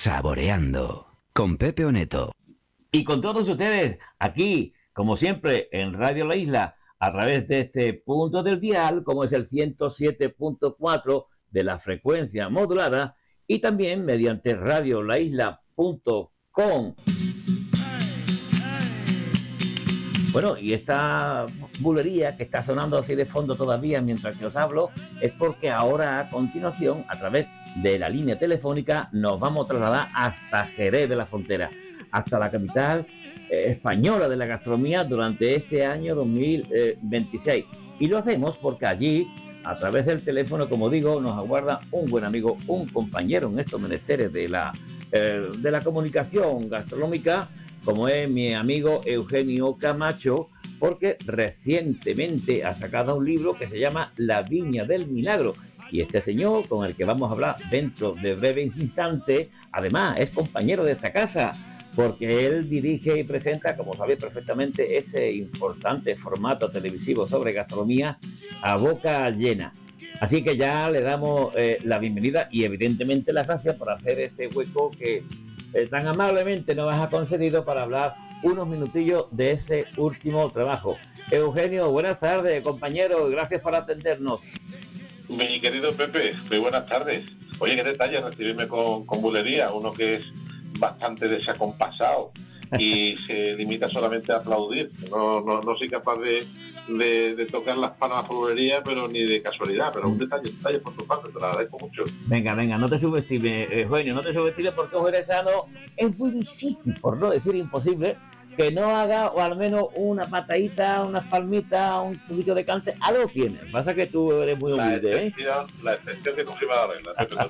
Saboreando con Pepe Oneto. Y con todos ustedes, aquí, como siempre, en Radio La Isla, a través de este punto del dial, como es el 107.4 de la frecuencia modulada, y también mediante radiolaisla.com. Bueno, y esta bulería que está sonando así de fondo todavía mientras que os hablo, es porque ahora a continuación, a través de la línea telefónica, nos vamos a trasladar hasta Jerez de la Frontera, hasta la capital española de la gastronomía durante este año 2026. Y lo hacemos porque allí, a través del teléfono, como digo, nos aguarda un buen amigo, un compañero en estos menesteres de la comunicación gastronómica, como es mi amigo Eugenio Camacho, porque recientemente ha sacado un libro que se llama La Viña del Milagro. Y este señor, con el que vamos a hablar dentro de breves instantes, además es compañero de esta casa, porque él dirige y presenta, como sabéis perfectamente, ese importante formato televisivo sobre gastronomía a boca llena. Así que ya le damos la bienvenida y evidentemente las gracias por hacer este hueco que tan amablemente nos has concedido para hablar unos minutillos de ese último trabajo. Eugenio, buenas tardes, compañero, gracias por atendernos. Mi querido Pepe, muy buenas tardes. Oye, qué detalle recibirme con bulería, uno que es bastante desacompasado y se limita solamente a aplaudir. No soy capaz de tocar las palmas por bulería, pero ni de casualidad, pero un detalle por tu parte, te lo agradezco mucho. Venga, no te subestimes, Eugenio, no te subestimes, porque un jerezano es muy difícil, por no decir imposible, que no haga o al menos una patadita, unas palmitas, un poquito de cante, algo tienes. Pasa que tú eres muy humilde, La excepción que confirma la regla,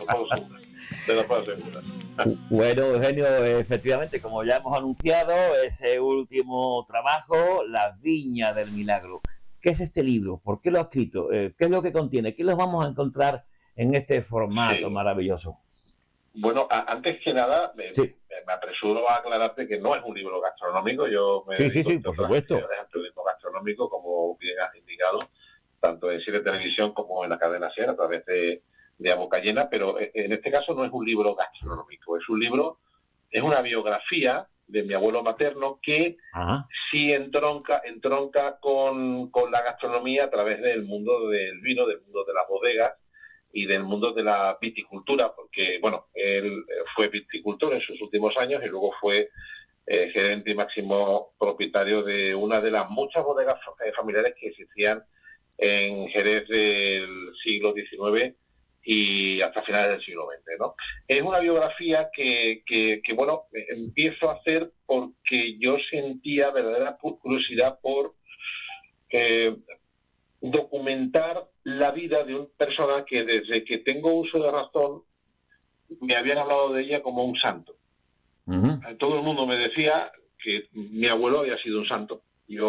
te lo puedo asegurar. Bueno, Eugenio, efectivamente, como ya hemos anunciado, ese último trabajo, La Viña del Milagro. ¿Qué es este libro? ¿Por qué lo ha escrito? ¿Qué es lo que contiene? ¿Qué los vamos a encontrar en este formato maravilloso? Bueno, antes que nada, me apresuro a aclararte que no es un libro gastronómico. Yo me sí, por supuesto. Al turismo gastronómico, como bien has indicado, tanto en cine televisión como en la cadena SER, a través de A Boca Llena, pero en este caso no es un libro gastronómico, es una biografía de mi abuelo materno que sí entronca con la gastronomía a través del mundo del vino, del mundo de las bodegas y del mundo de la viticultura, porque, bueno, él fue viticultor en sus últimos años y luego fue gerente y máximo propietario de una de las muchas bodegas familiares que existían en Jerez del siglo XIX y hasta finales del siglo XX, ¿no? Es una biografía que empiezo a hacer porque yo sentía verdadera curiosidad por documentar la vida de una persona que desde que tengo uso de razón me habían hablado de ella como un santo. Uh-huh. Todo el mundo me decía que mi abuelo había sido un santo.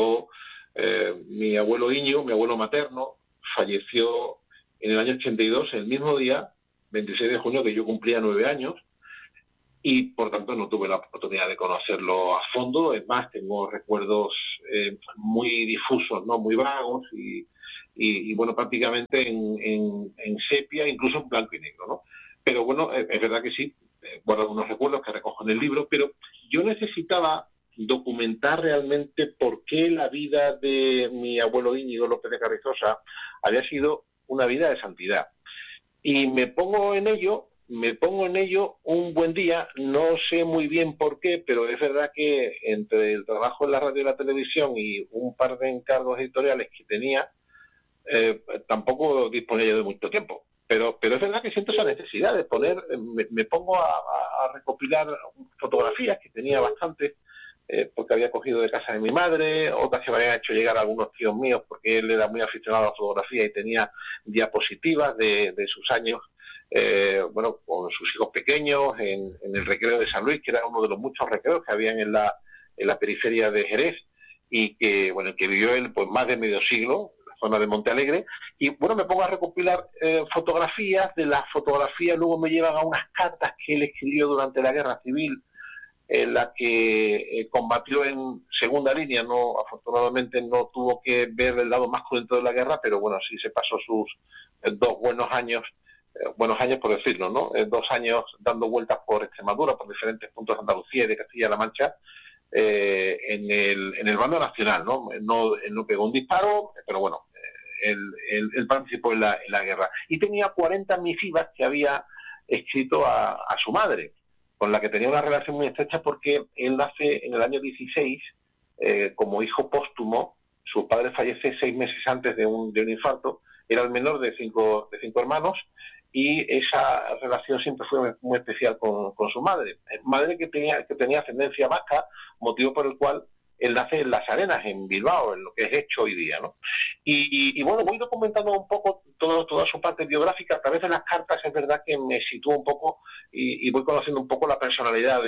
Mi abuelo Íñigo, mi abuelo materno, falleció en el año 82, el mismo día, 26 de junio, que yo cumplía 9 años, y por tanto no tuve la oportunidad de conocerlo a fondo. Es más, tengo recuerdos muy difusos, ¿no? Muy vagos y bueno, prácticamente en sepia, incluso en blanco y negro, ¿no? Pero bueno, es verdad que sí, guardo algunos recuerdos que recojo en el libro, pero yo necesitaba documentar realmente por qué la vida de mi abuelo Íñigo López de Carrizosa había sido una vida de santidad. Y me pongo en ello un buen día, no sé muy bien por qué, pero es verdad que entre el trabajo en la radio y la televisión y un par de encargos editoriales que tenía, tampoco disponía yo de mucho tiempo. Pero es verdad que siento esa necesidad de poner, me pongo a recopilar fotografías, que tenía bastantes, porque había cogido de casa de mi madre, otras que me habían hecho llegar a algunos tíos míos, porque él era muy aficionado a la fotografía y tenía diapositivas de sus años, con sus hijos pequeños, en el recreo de San Luis, que era uno de los muchos recreos que habían en la periferia de Jerez, y que vivió él pues más de medio siglo, en la zona de Monte Alegre. Y bueno, me pongo a recopilar fotografías. De las fotografías luego me llevan a unas cartas que él escribió durante la Guerra Civil, en la que combatió en segunda línea. No, afortunadamente no tuvo que ver el lado más cruento de la guerra, pero bueno, sí se pasó sus 2 buenos años buenos años por decirlo, ¿no? 2 años dando vueltas por Extremadura, por diferentes puntos de Andalucía y de Castilla-La Mancha, en el bando nacional, ¿no? Él no pegó un disparo, pero bueno, él participó en la guerra. Y tenía 40 misivas que había escrito a su madre, con la que tenía una relación muy estrecha porque él nace en el año 16 como hijo póstumo. Su padre fallece 6 meses antes de un infarto, era el menor de cinco hermanos, y esa relación siempre fue muy especial con su madre. Madre que tenía ascendencia vasca, motivo por el cual él nace en Las Arenas, en Bilbao, en lo que es hecho hoy día, ¿no? Y bueno, voy documentando un poco toda su parte biográfica a través de las cartas. Es verdad que me sitúo un poco y voy conociendo un poco la personalidad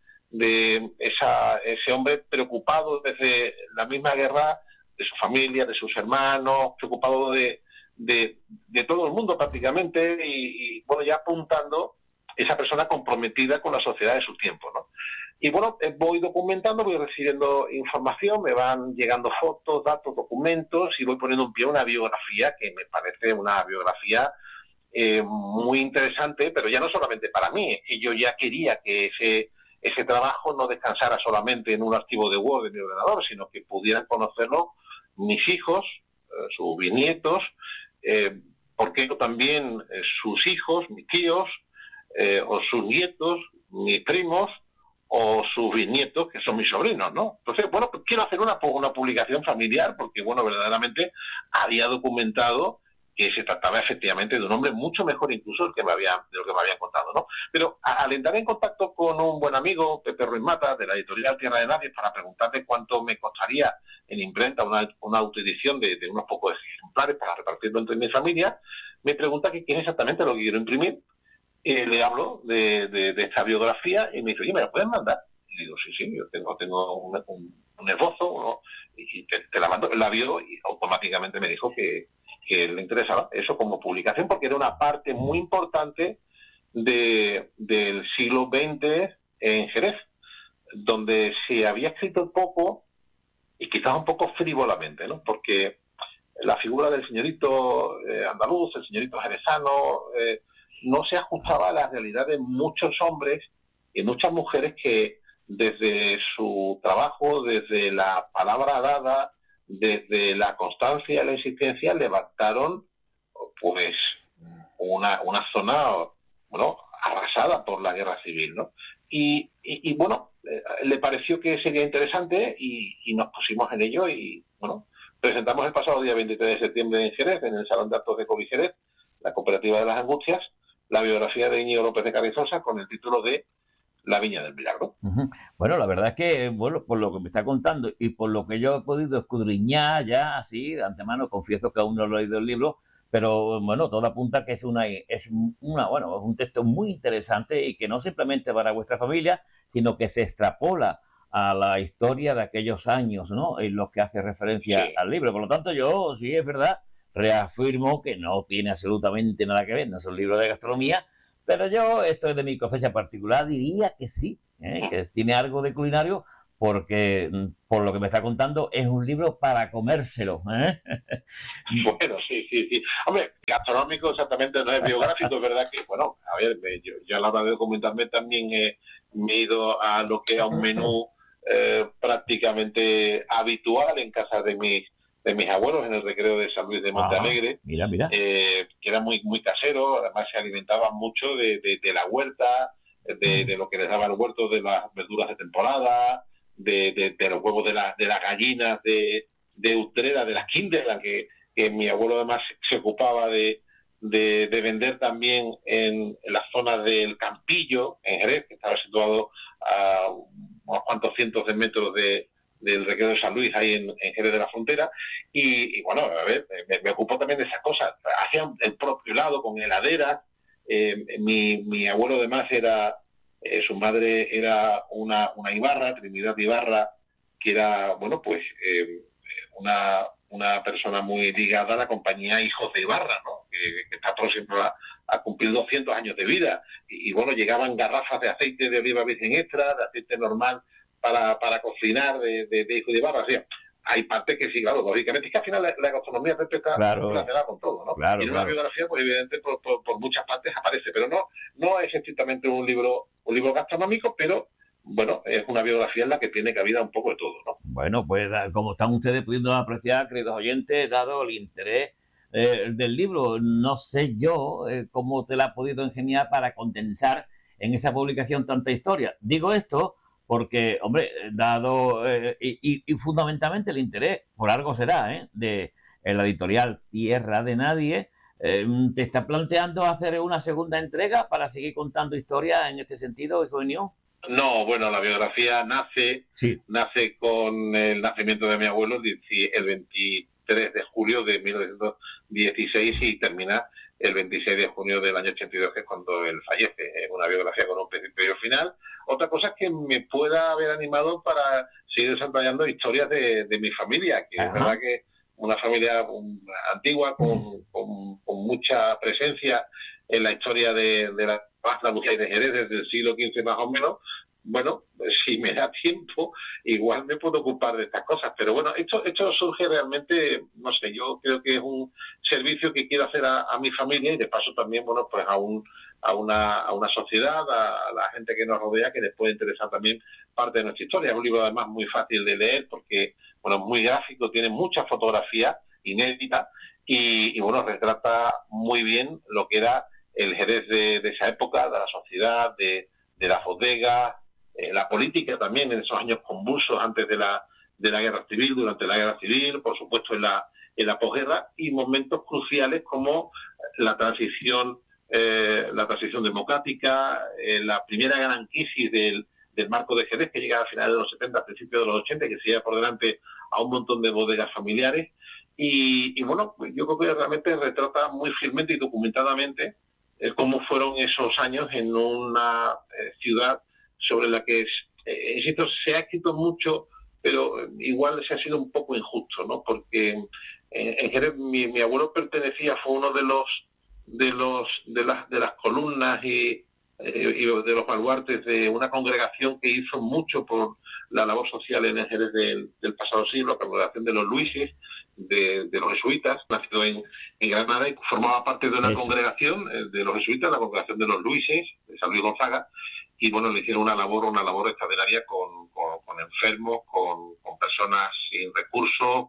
de ese hombre preocupado desde la misma guerra, de su familia, de sus hermanos, preocupado de todo el mundo prácticamente, y bueno, ya apuntando esa persona comprometida con la sociedad de su tiempo, ¿no? Y bueno, voy documentando, voy recibiendo información, me van llegando fotos, datos, documentos, y voy poniendo en pie una biografía que me parece una biografía muy interesante, pero ya no solamente para mí, es que yo ya quería que ese trabajo no descansara solamente en un archivo de Word de mi ordenador, sino que pudieran conocerlo mis hijos, sus bisnietos, porque también sus hijos, mis tíos, o sus nietos, mis primos, o sus bisnietos, que son mis sobrinos, ¿no? Entonces, bueno, pues quiero hacer una publicación familiar, porque, bueno, verdaderamente había documentado que se trataba efectivamente de un hombre mucho mejor incluso de lo que me habían contado, ¿no? Pero al entrar en contacto con un buen amigo, Pepe Ruiz Mata, de la editorial Tierra de Nadie, para preguntarle cuánto me costaría en imprenta una autoedición de unos pocos ejemplares para repartirlo entre mi familia, me pregunta que quién es exactamente lo que quiero imprimir. Le hablo de esta biografía y me dice, oye, ¿me la puedes mandar? Y digo, sí, yo tengo un esbozo, ¿no? Y te la mando. La vio y automáticamente me dijo que le interesaba eso como publicación, porque era una parte muy importante del siglo XX en Jerez, donde se había escrito poco y quizás un poco frívolamente, ¿no? Porque la figura del señorito andaluz, el señorito jerezano, no se ajustaba a la realidad de muchos hombres y muchas mujeres que desde su trabajo, desde la palabra dada, desde la constancia y la insistencia, levantaron pues una zona, bueno, arrasada por la guerra civil, ¿no? Y bueno, le pareció que sería interesante y nos pusimos en ello y, bueno, presentamos el pasado día 23 de septiembre en Jerez, en el Salón de Actos de COVID Jerez, la Cooperativa de las Angustias, la biografía de Íñigo López de Carrizosa con el título de La Viña del Milagro. Uh-huh. Bueno, la verdad es que, bueno, por lo que me está contando y por lo que yo he podido escudriñar ya, así, de antemano, confieso que aún no lo he leído el libro, pero bueno, todo apunta que es un texto muy interesante y que no simplemente para vuestra familia, sino que se extrapola a la historia de aquellos años, ¿no? En los que hace referencia al libro. Por lo tanto, yo, sí es verdad, reafirmo que no tiene absolutamente nada que ver, no es un libro de gastronomía, pero yo, esto es de mi cosecha particular, diría que sí, que tiene algo de culinario, porque por lo que me está contando es un libro para comérselo. Bueno, sí. Hombre, gastronómico exactamente no es biográfico, es verdad que, bueno, a ver, yo a la hora de documentarme también me he ido a lo que era un menú prácticamente habitual en casa de mis abuelos en el recreo de San Luis de Montealegre. Mira. Que era muy casero, además se alimentaban mucho de la huerta, de lo que les daba el huerto, de las verduras de temporada, de los huevos de las gallinas de Utrera, de las Kinderland, que mi abuelo además se ocupaba de vender también en las zonas del Campillo, en Jerez, que estaba situado a unos cuantos cientos de metros del recreo de San Luis, ahí en Jerez de la Frontera, y bueno, a ver, me ocupó también de esas cosas. Hacía el propio helado con heladeras. Mi abuelo además su madre era una Ibarra, Trinidad Ibarra, que era, bueno, pues una persona muy ligada a la compañía Hijos de Ibarra, ¿no? Que está próximo a cumplir 200 años de vida. Y bueno, llegaban garrafas de aceite de oliva virgen extra, de aceite normal para cocinar de Hijos de Ibarra. O sea, hay partes que sí, claro, lógicamente. Es que al final la gastronomía siempre está Claro, relacionada con todo, ¿no? claro, Y en una claro. biografía, pues evidentemente por muchas partes aparece, pero no es estrictamente un libro gastronómico, pero bueno, es una biografía en la que tiene cabida un poco de todo, ¿no? Bueno, pues como están ustedes pudiendo apreciar, queridos oyentes, dado el interés del libro, no sé yo cómo te la has podido ingeniar para condensar en esa publicación tanta historia. Digo esto porque, hombre, dado y fundamentalmente el interés, por algo será, de la editorial Tierra de Nadie, te está planteando hacer una segunda entrega para seguir contando historias en este sentido, Eugenio. No, bueno, la biografía Sí. nace con el nacimiento de mi abuelo el 23 de julio de 1916 y termina el 26 de junio del año 82, que es cuando él fallece. Es una biografía con un principio y un final. Otra cosa es que me pueda haber animado para seguir desarrollando historias de mi familia, que es Ajá. verdad que una familia antigua con mucha presencia en la historia de la Andalucía y de Jerez desde el siglo XV más o menos. Bueno, si me da tiempo, igual me puedo ocupar de estas cosas. Pero bueno, esto surge realmente, no sé, yo creo que es un servicio que quiero hacer a mi familia y de paso también, bueno, pues a una sociedad, a la gente que nos rodea, que les puede interesar también parte de nuestra historia. Es un libro además muy fácil de leer porque, bueno, muy gráfico, tiene muchas fotografías inéditas y bueno, retrata muy bien lo que era el Jerez de esa época, de la sociedad, de las bodegas, la política también en esos años convulsos antes de la guerra civil, durante la guerra civil, por supuesto en la posguerra, y momentos cruciales como la transición democrática, la primera gran crisis del marco de Jerez, que llega a finales de los 70, a principios de los 80, que se lleva por delante a un montón de bodegas familiares. Y bueno, yo creo que realmente retrata muy fielmente y documentadamente cómo fueron esos años en una ciudad sobre la que, insisto, se ha escrito mucho, pero igual se ha sido un poco injusto, ¿no? Porque en Jerez mi abuelo fue uno de las columnas y de los baluartes de una congregación que hizo mucho por la labor social en el Jerez del pasado siglo, la congregación de los Luises, de los jesuitas, nacido en Granada y formaba parte de una congregación de los jesuitas, la congregación de los Luises, de San Luis Gonzaga, y bueno, le hicieron una labor extraordinaria con enfermos, con personas sin recursos,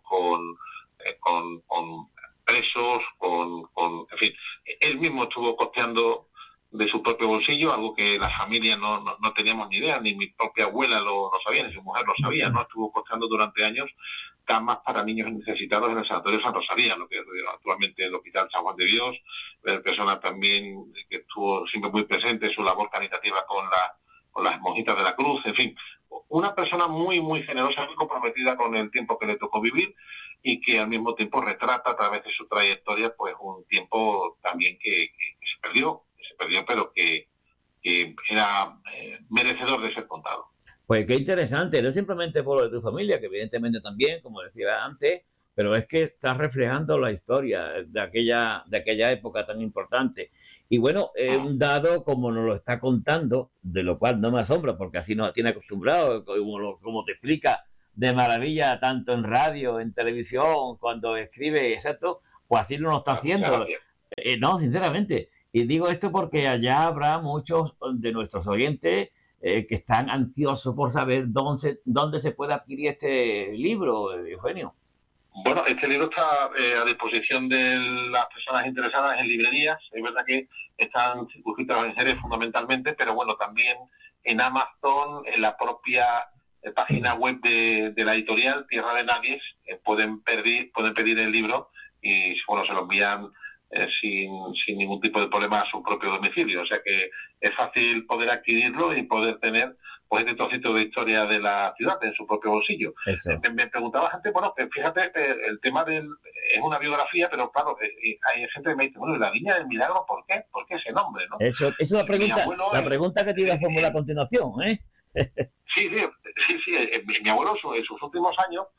con presos, en fin, él mismo estuvo costeando de su propio bolsillo, algo que la familia no teníamos ni idea, ni mi propia abuela lo sabía, ni su mujer lo sabía, ¿no? Estuvo costeando durante años camas para niños necesitados en el Sanatorio San Rosalía, lo que es actualmente el Hospital San Juan de Dios, persona también que estuvo siempre muy presente en su labor caritativa con las monjitas de la Cruz, en fin, una persona muy, muy generosa, muy comprometida con el tiempo que le tocó vivir y que al mismo tiempo retrata a través de su trayectoria pues un tiempo también que se perdió, pero que era merecedor de ser contado. Pues qué interesante, no simplemente por lo de tu familia, que evidentemente también, como decía antes, pero es que estás reflejando la historia de aquella época tan importante. Y bueno, dado como nos lo está contando, de lo cual no me asombra, porque así nos tiene acostumbrado, como te explica de maravilla, tanto en radio, en televisión, cuando escribe, exacto, pues así lo está haciendo. No, sinceramente. Y digo esto porque allá habrá muchos de nuestros oyentes que están ansiosos por saber dónde se puede adquirir este libro, Eugenio. Bueno, este libro está a disposición de las personas interesadas en librerías. Es verdad que están circunscritas en Jerez fundamentalmente, pero bueno, también en Amazon, en la propia página web de la editorial Tierra de Nadie, pueden pedir el libro y bueno, se lo envían sin ningún tipo de problema a su propio domicilio. O sea que es fácil poder adquirirlo y poder tener pues este trocito de historia de la ciudad en su propio bolsillo. Me preguntabas antes, bueno, fíjate, el tema es una biografía, pero claro, hay gente que me dice, bueno, ¿y la Viña del Milagro por qué? ¿Por qué ese nombre, no? Eso es la pregunta que te iba a formular a continuación, ¿eh? Sí. Mi abuelo en sus últimos años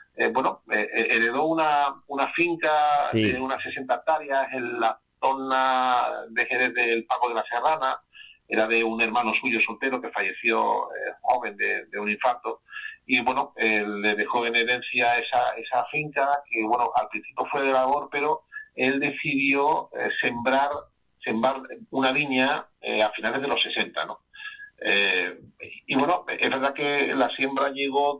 heredó una finca de unas 60 hectáreas en la zona de Jerez del Pago de la Serrana. Era de un hermano suyo soltero que falleció joven de un infarto y bueno, le dejó en herencia esa finca, que bueno, al principio fue de labor, pero él decidió sembrar una viña a finales de los 60, ¿no? Eh, y bueno, es verdad que la siembra llegó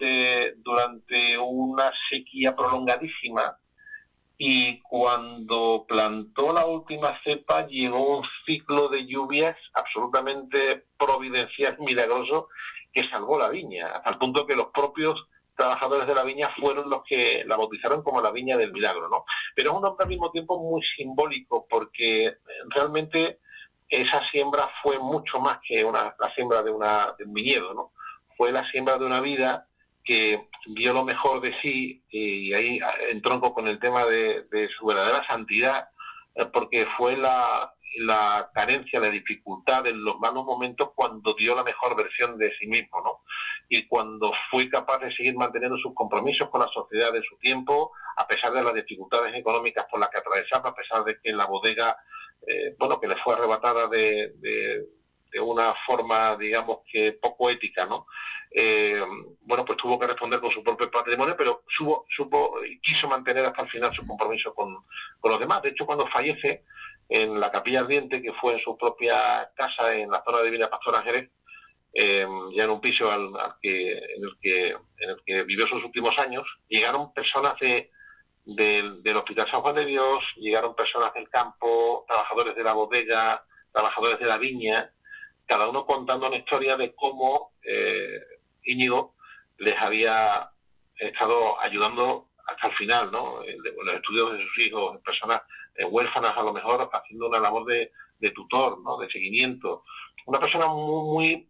durante una sequía prolongadísima, y cuando plantó la última cepa llegó un ciclo de lluvias absolutamente providencial, milagroso, que salvó la viña, hasta el punto que los propios trabajadores de la viña fueron los que la bautizaron como la viña del milagro, ¿no? Pero es un nombre al mismo tiempo muy simbólico, porque realmente esa siembra fue mucho más que la siembra de un viñedo, ¿no? Fue la siembra de una vida que vio lo mejor de sí, y ahí entronco con el tema de su verdadera santidad, porque fue la carencia, la dificultad en los malos momentos cuando dio la mejor versión de sí mismo, ¿no? Y cuando fue capaz de seguir manteniendo sus compromisos con la sociedad de su tiempo, a pesar de las dificultades económicas por las que atravesaba, a pesar de que la bodega, bueno, que le fue arrebatada de una forma, digamos, que poco ética, ¿no? Bueno, pues tuvo que responder con su propio patrimonio, pero quiso mantener hasta el final su compromiso con los demás. De hecho, cuando fallece en la Capilla Ardiente, que fue en su propia casa en la zona de Villa Pastora Jerez, ya en un piso en el que vivió sus últimos años, llegaron personas del Hospital San Juan de Dios, llegaron personas del campo, trabajadores de la bodega, trabajadores de la viña, cada uno contando una historia de cómo Íñigo les había estado ayudando hasta el final, ¿no? Los estudios de sus hijos, personas huérfanas a lo mejor, haciendo una labor de tutor, ¿no? De seguimiento. Una persona muy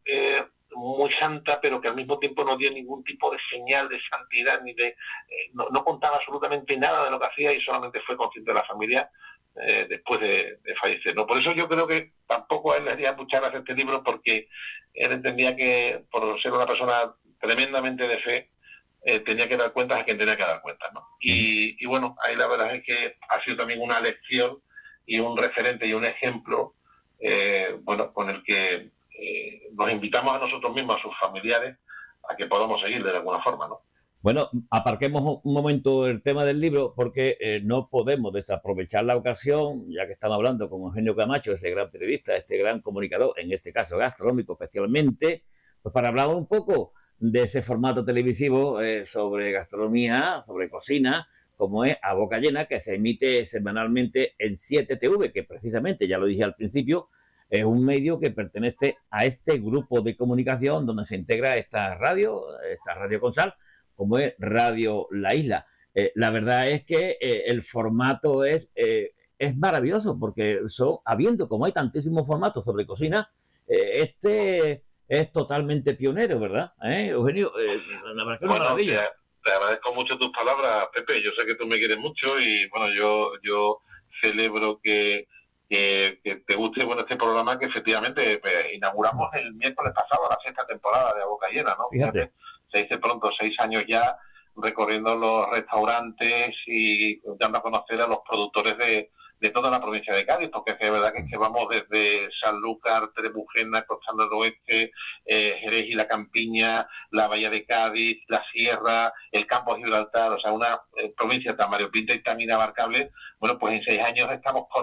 santa, pero que al mismo tiempo no dio ningún tipo de señal de santidad, no contaba absolutamente nada de lo que hacía, y solamente fue consciente de la familia después de fallecer, ¿no? Por eso yo creo que tampoco a él le haría mucha gracia este libro, porque él entendía que, por ser una persona tremendamente de fe, tenía que dar cuentas a quien tenía que dar cuentas, ¿no? Y bueno, ahí la verdad es que ha sido también una lección y un referente y un ejemplo, bueno, con el que nos invitamos a nosotros mismos, a sus familiares, a que podamos seguir de alguna forma, ¿no? Bueno, aparquemos un momento el tema del libro, porque no podemos desaprovechar la ocasión, ya que estamos hablando con Eugenio Camacho, ese gran periodista, este gran comunicador, en este caso gastronómico especialmente, pues para hablar un poco de ese formato televisivo sobre gastronomía, sobre cocina, como es A Boca Llena, que se emite semanalmente en 7TV, que precisamente, ya lo dije al principio, es un medio que pertenece a este grupo de comunicación donde se integra esta radio Consal, como es Radio La Isla. La verdad es que el formato es maravilloso, porque habiendo como hay tantísimos formatos sobre cocina, este es totalmente pionero, ¿verdad? Eugenio, la verdad que es una maravilla. Te agradezco mucho tus palabras, Pepe. Yo sé que tú me quieres mucho, y bueno, yo celebro que te guste, bueno, este programa, que efectivamente inauguramos el miércoles pasado la 6ª temporada de A Boca Llena, ¿no? Fíjate. Se dice pronto, 6 años ya recorriendo los restaurantes y dando a conocer a los productores de toda la provincia de Cádiz, porque es verdad que vamos desde Sanlúcar, Trebujena, Costa del Oeste, Jerez y la Campiña, la Bahía de Cádiz, la Sierra, el Campo de Gibraltar, o sea, una provincia tan variopinta y tan inabarcable. Bueno, pues en 6 años estamos